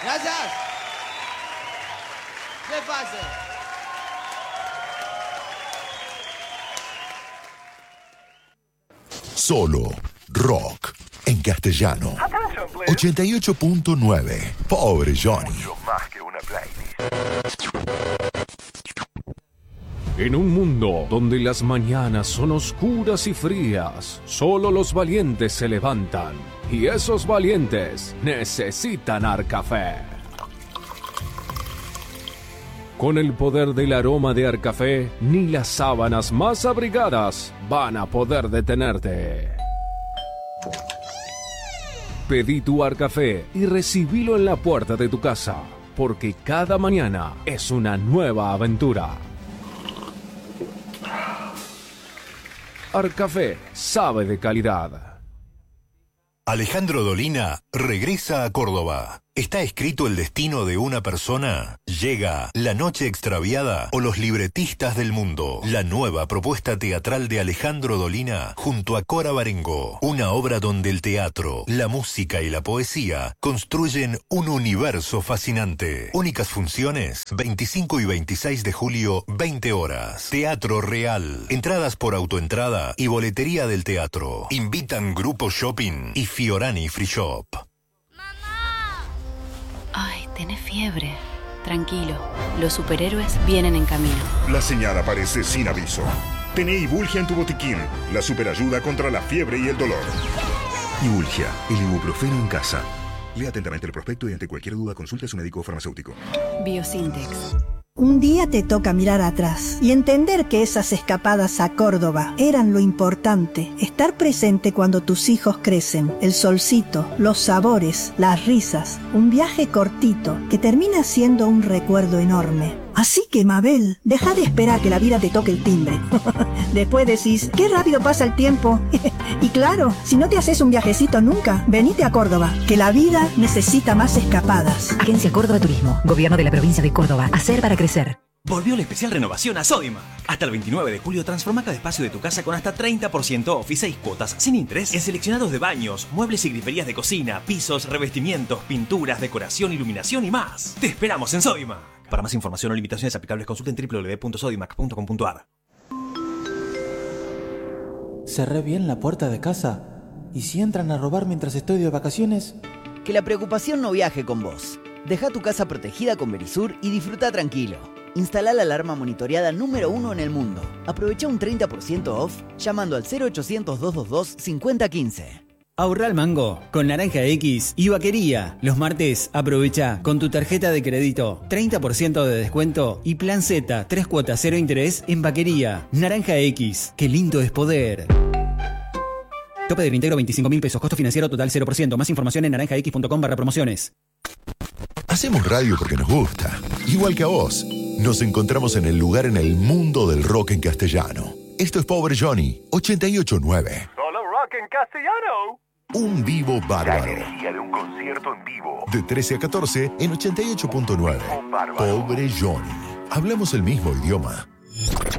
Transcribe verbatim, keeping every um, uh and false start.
Gracias. ¿Qué pasa? Solo rock en castellano. ochenta y ocho punto nueve. Pobre Johnny. Mucho más que una playlist. En un mundo donde las mañanas son oscuras y frías, solo los valientes se levantan. Y esos valientes necesitan Arcafé. Con el poder del aroma de Arcafé, ni las sábanas más abrigadas van a poder detenerte. Pedí tu Arcafé y recibilo en la puerta de tu casa, porque cada mañana es una nueva aventura. Arcafé sabe de calidad. Alejandro Dolina regresa a Córdoba. ¿Está escrito el destino de una persona? Llega La Noche Extraviada o Los Libretistas del Mundo. La nueva propuesta teatral de Alejandro Dolina junto a Cora Barengo. Una obra donde el teatro, la música y la poesía construyen un universo fascinante. Únicas funciones, veinticinco y veintiséis de julio, veinte horas. Teatro Real. Entradas por autoentrada y boletería del teatro. Invitan Grupo Shopping y Fiorani Free Shop. Ay, tenés fiebre. Tranquilo, los superhéroes vienen en camino. La señal aparece sin aviso. Tené Ibulgia en tu botiquín, la superayuda contra la fiebre y el dolor. Ibulgia, el ibuprofeno en casa. Lea atentamente el prospecto y ante cualquier duda consulte a su médico farmacéutico. Biosintex. Un día te toca mirar atrás y entender que esas escapadas a Córdoba eran lo importante. Estar presente cuando tus hijos crecen, el solcito, los sabores, las risas, un viaje cortito que termina siendo un recuerdo enorme. Así que, Mabel, deja de esperar que la vida te toque el timbre. Después decís, qué rápido pasa el tiempo. Y claro, si no te haces un viajecito nunca, venite a Córdoba, que la vida necesita más escapadas. Agencia Córdoba Turismo, Gobierno de la Provincia de Córdoba. Hacer para crecer. Volvió la especial renovación a Sodimac. Hasta el veintinueve de julio transforma cada espacio de tu casa con hasta treinta por ciento off y seis cuotas sin interés en seleccionados de baños, muebles y griferías de cocina, pisos, revestimientos, pinturas, decoración, iluminación y más. Te esperamos en Sodimac. Para más información o limitaciones aplicables consulten doble u doble u doble u punto sodimac punto com punto a r. ¿Cerré bien la puerta de casa? ¿Y si entran a robar mientras estoy de vacaciones? Que la preocupación no viaje con vos. Deja tu casa protegida con Verisur y disfruta tranquilo. Instala la alarma monitoreada número uno en el mundo. Aprovecha un treinta por ciento off llamando al cero ochocientos, doscientos veintidós, cincuenta quince. Ahorra al mango con Naranja X y Vaquería. Los martes aprovecha con tu tarjeta de crédito treinta por ciento de descuento y plan Z, tres cuotas cero interés en Vaquería. Naranja X, qué lindo es poder. Tope de reintegro veinticinco mil pesos, costo financiero total cero por ciento. Más información en naranjax.com barra promociones. Hacemos radio porque nos gusta. Igual que a vos. Nos encontramos en el lugar en el mundo del rock en castellano. Esto es Pobre Johnny, ochenta y ocho punto nueve. Solo rock en castellano. Un vivo bárbaro. La energía de un concierto en vivo. De trece a catorce en ochenta y ocho punto nueve. Pobre Johnny. Hablamos el mismo idioma.